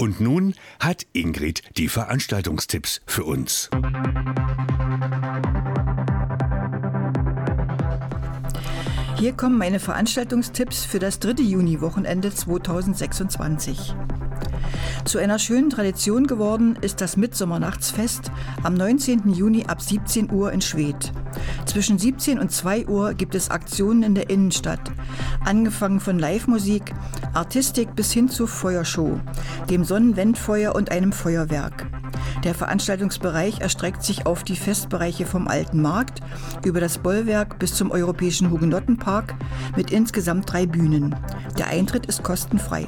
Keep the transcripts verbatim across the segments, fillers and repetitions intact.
Und nun hat Ingrid die Veranstaltungstipps für uns. Hier kommen meine Veranstaltungstipps für das dritte Juni-Wochenende zweitausendsechsundzwanzig. Zu einer schönen Tradition geworden ist das Mitsommernachtsfest am neunzehnten Juni ab siebzehn Uhr in Schwedt. Zwischen siebzehn und zwei Uhr gibt es Aktionen in der Innenstadt, angefangen von Live-Musik, Artistik bis hin zur Feuershow, dem Sonnenwendfeuer und einem Feuerwerk. Der Veranstaltungsbereich erstreckt sich auf die Festbereiche vom Alten Markt über das Bollwerk bis zum Europäischen Hugenottenpark mit insgesamt drei Bühnen. Der Eintritt ist kostenfrei.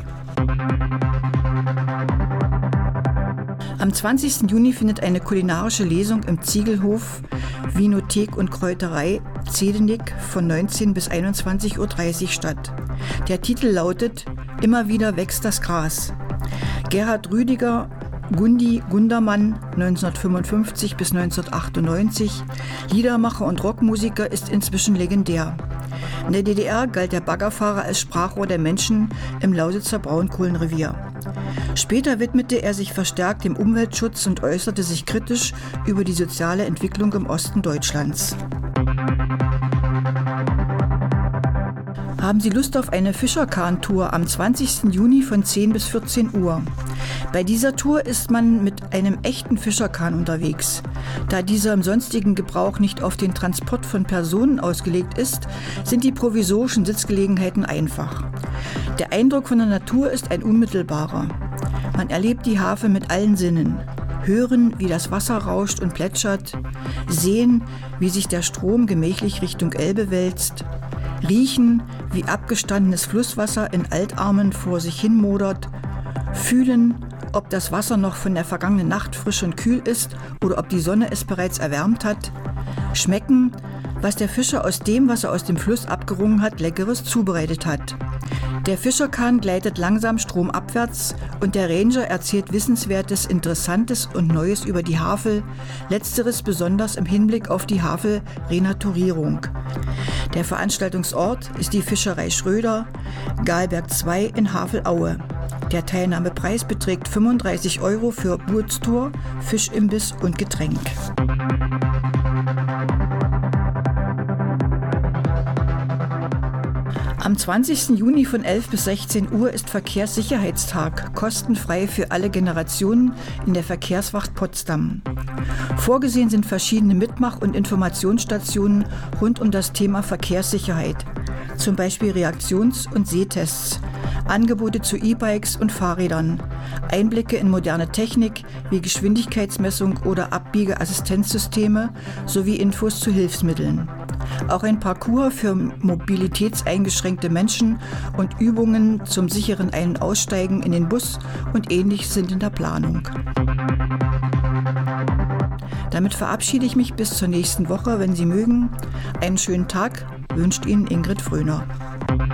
Am zwanzigsten Juni findet eine kulinarische Lesung im Ziegelhof Winothek und Kräuterei Zedenick von neunzehn bis einundzwanzig Uhr dreißig statt. Der Titel lautet »Immer wieder wächst das Gras«. Gerhard Rüdiger, Gundi Gundermann, neunzehnhundertfünfundfünfzig bis neunzehnhundertachtundneunzig, Liedermacher und Rockmusiker, ist inzwischen legendär. In der D D R galt der Baggerfahrer als Sprachrohr der Menschen im Lausitzer Braunkohlenrevier. Später widmete er sich verstärkt dem Umweltschutz und äußerte sich kritisch über die soziale Entwicklung im Osten Deutschlands. Haben Sie Lust auf eine Fischerkahn-Tour am zwanzigsten Juni von zehn bis vierzehn Uhr? Bei dieser Tour ist man mit einem echten Fischerkahn unterwegs. Da dieser im sonstigen Gebrauch nicht auf den Transport von Personen ausgelegt ist, sind die provisorischen Sitzgelegenheiten einfach. Der Eindruck von der Natur ist ein unmittelbarer. Man erlebt die Havel mit allen Sinnen. Hören, wie das Wasser rauscht und plätschert. Sehen, wie sich der Strom gemächlich Richtung Elbe wälzt. Riechen, wie abgestandenes Flusswasser in Altarmen vor sich hin modert. Fühlen, ob das Wasser noch von der vergangenen Nacht frisch und kühl ist oder ob die Sonne es bereits erwärmt hat. Schmecken, was der Fischer aus dem, was er aus dem Fluss abgerungen hat, Leckeres zubereitet hat. Der Fischerkahn gleitet langsam stromabwärts und der Ranger erzählt Wissenswertes, Interessantes und Neues über die Havel, letzteres besonders im Hinblick auf die Havel-Renaturierung. Der Veranstaltungsort ist die Fischerei Schröder, Galberg zwei in Havelaue. Der Teilnahmepreis beträgt fünfunddreißig Euro für Bootstour, Fischimbiss und Getränk. Am zwanzigsten Juni von elf bis sechzehn Uhr ist Verkehrssicherheitstag, kostenfrei für alle Generationen in der Verkehrswacht Potsdam. Vorgesehen sind verschiedene Mitmach- und Informationsstationen rund um das Thema Verkehrssicherheit, zum Beispiel Reaktions- und Sehtests, Angebote zu E-Bikes und Fahrrädern, Einblicke in moderne Technik wie Geschwindigkeitsmessung oder Abbiegeassistenzsysteme sowie Infos zu Hilfsmitteln. Auch ein Parcours für mobilitätseingeschränkte Menschen und Übungen zum sicheren Ein- und Aussteigen in den Bus und ähnlich sind in der Planung. Damit verabschiede ich mich bis zur nächsten Woche, wenn Sie mögen. Einen schönen Tag wünscht Ihnen Ingrid Fröner.